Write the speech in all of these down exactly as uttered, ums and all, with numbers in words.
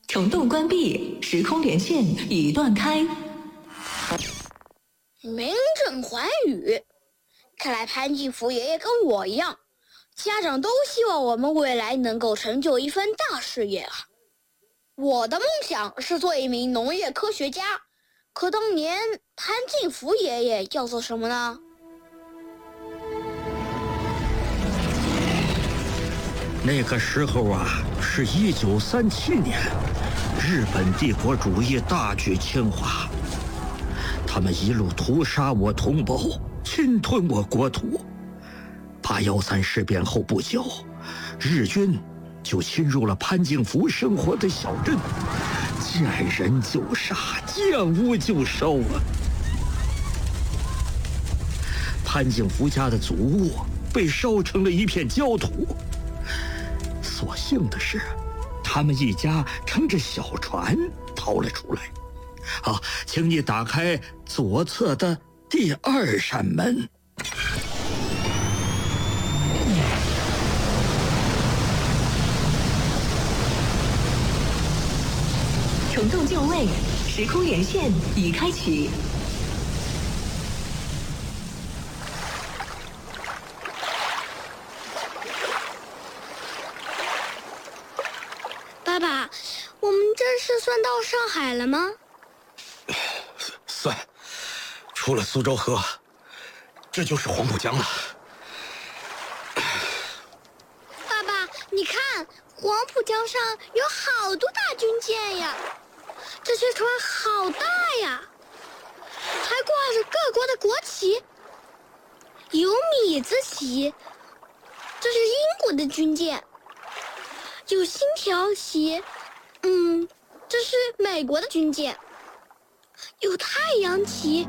虫洞关闭，时空连线已断开。 名震寰宇，看来潘金福爷爷跟我一样，家长都希望我们未来能够成就一番大事业啊。我的梦想是做一名农业科学家，可当年潘金福爷爷要做什么呢？ 那个时候啊，是一九三七年，日本帝国主义大举侵华，他们一路屠杀我同胞，侵吞我国土。八幺三事变后不久，日军就侵入了潘金福生活的小镇，见人就杀，见屋就烧啊！潘金福家的祖屋被烧成了一片焦土。所幸的是，他们一家乘着小船逃了出来。好，请你打开左侧的第二扇门。 虫洞就位，时空连线已开启。 爸爸，我们这是算到上海了吗？ 算，出了苏州河，这就是黄浦江了。 爸爸，你看，黄浦江上有好多大军舰呀，这些船好大呀，还挂着各国的国旗，有米字旗，这是英国的军舰。有星条旗，嗯，这是美国的军舰。有太阳旗，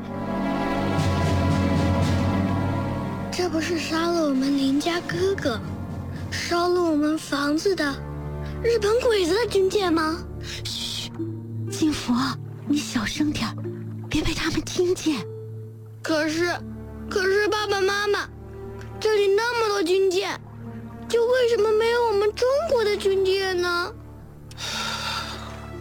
这不是杀了我们邻家哥哥，烧了我们房子的日本鬼子的军舰吗？ 嘘，金福，你小声点，别被他们听见。 可是，可是爸爸妈妈，这里那么多军舰。就为什么没有我们中国的军舰呢？